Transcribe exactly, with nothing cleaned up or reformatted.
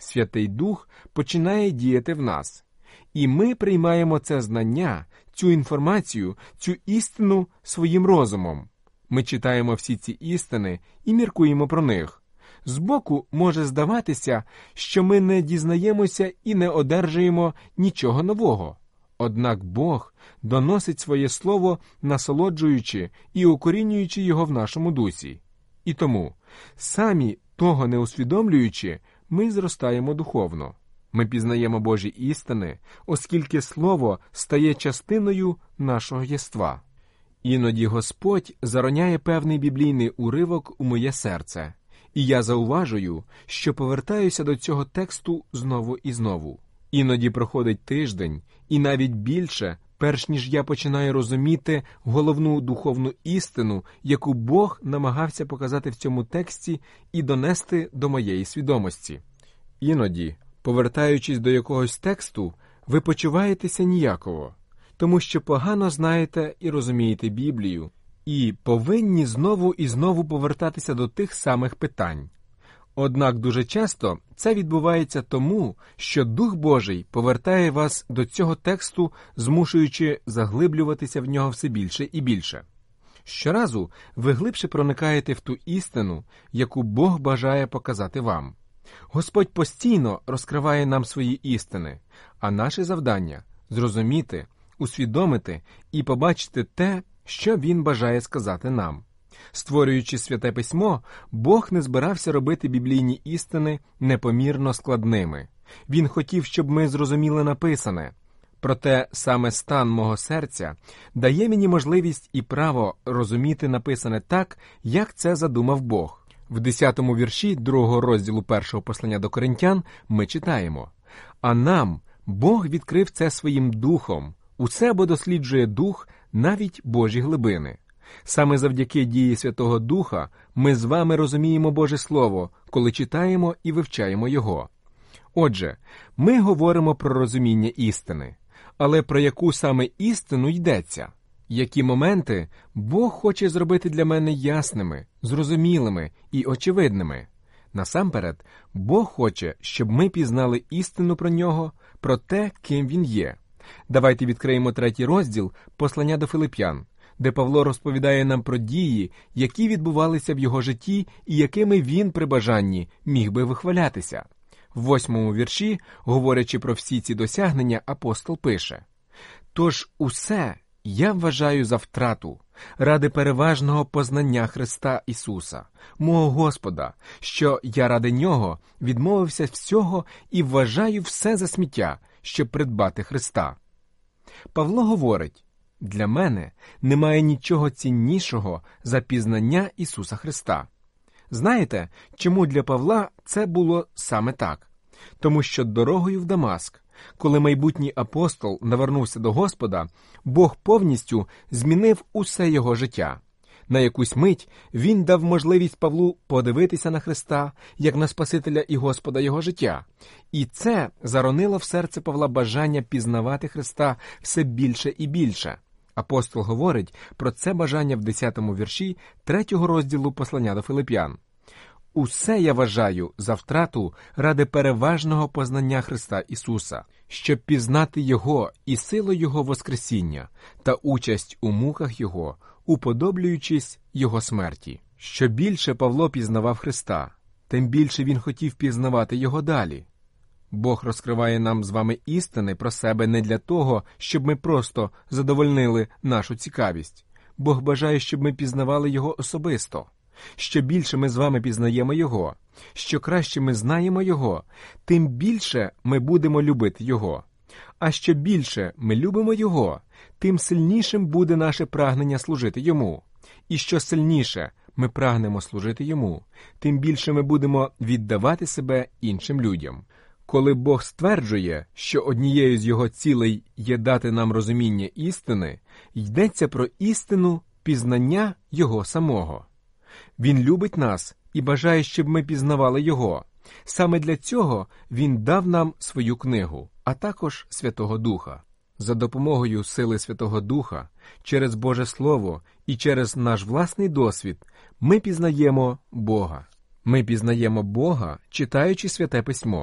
Святий Дух починає діяти в нас. І ми приймаємо це знання, цю інформацію, цю істину своїм розумом. Ми читаємо всі ці істини і міркуємо про них. Збоку може здаватися, що ми не дізнаємося і не одержуємо нічого нового. Однак Бог доносить своє слово, насолоджуючи і укорінюючи його в нашому дусі. І тому, самі того не усвідомлюючи, ми зростаємо духовно. Ми пізнаємо Божі істини, оскільки Слово стає частиною нашого єства. Іноді Господь зароняє певний біблійний уривок у моє серце, і я зауважую, що повертаюся до цього тексту знову і знову. Іноді проходить тиждень, і навіть більше, перш ніж я починаю розуміти головну духовну істину, яку Бог намагався показати в цьому тексті і донести до моєї свідомості. Іноді, повертаючись до якогось тексту, ви почуваєтеся ніяково, тому що погано знаєте і розумієте Біблію, і повинні знову і знову повертатися до тих самих питань. Однак дуже часто це відбувається тому, що Дух Божий повертає вас до цього тексту, змушуючи заглиблюватися в нього все більше і більше. Щоразу ви глибше проникаєте в ту істину, яку Бог бажає показати вам. Господь постійно розкриває нам свої істини, а наше завдання – зрозуміти, усвідомити і побачити те, що Він бажає сказати нам. Створюючи Святе Письмо, Бог не збирався робити біблійні істини непомірно складними. Він хотів, щоб ми зрозуміли написане. Проте саме стан мого серця дає мені можливість і право розуміти написане так, як це задумав Бог. В десятому вірші другого розділу першого послання до Коринтян ми читаємо: «А нам Бог відкрив це своїм духом, усе бо досліджує дух, навіть Божі глибини». Саме завдяки дії Святого Духа ми з вами розуміємо Боже Слово, коли читаємо і вивчаємо його. Отже, ми говоримо про розуміння істини. Але про яку саме істину йдеться? Які моменти Бог хоче зробити для мене ясними, зрозумілими і очевидними? Насамперед, Бог хоче, щоб ми пізнали істину про Нього, про те, ким Він є. Давайте відкриємо третій розділ послання до Филип'ян, де Павло розповідає нам про дії, які відбувалися в його житті і якими він при бажанні міг би вихвалятися. В восьмому вірші, говорячи про всі ці досягнення, апостол пише: «Тож усе я вважаю за втрату ради переважного познання Христа Ісуса, мого Господа, що я ради Нього відмовився всього і вважаю все за сміття, щоб придбати Христа». Павло говорить: «Для мене немає нічого ціннішого за пізнання Ісуса Христа». Знаєте, чому для Павла це було саме так? Тому що дорогою в Дамаск, коли майбутній апостол навернувся до Господа, Бог повністю змінив усе його життя. На якусь мить він дав можливість Павлу подивитися на Христа, як на Спасителя і Господа його життя. І це заронило в серце Павла бажання пізнавати Христа все більше і більше. Апостол говорить про це бажання в десятому вірші третього розділу послання до Филип'ян. «Усе я вважаю за втрату ради переважного познання Христа Ісуса, щоб пізнати Його і силу Його воскресіння та участь у муках Його, уподоблюючись Його смерті». Що більше Павло пізнавав Христа, тим більше він хотів пізнавати Його далі. Бог розкриває нам з вами істини про себе не для того, щоб ми просто задовольнили нашу цікавість. Бог бажає, щоб ми пізнавали Його особисто. Що більше ми з вами пізнаємо Його, що краще ми знаємо Його, тим більше ми будемо любити Його. А що більше ми любимо Його, тим сильнішим буде наше прагнення служити Йому. І що сильніше ми прагнемо служити Йому, тим більше ми будемо віддавати себе іншим людям. Коли Бог стверджує, що однією з Його цілей є дати нам розуміння істини, йдеться про істину пізнання Його самого. Він любить нас і бажає, щоб ми пізнавали Його. Саме для цього Він дав нам свою книгу, а також Святого Духа. За допомогою сили Святого Духа, через Боже Слово і через наш власний досвід ми пізнаємо Бога. Ми пізнаємо Бога, читаючи Святе Письмо.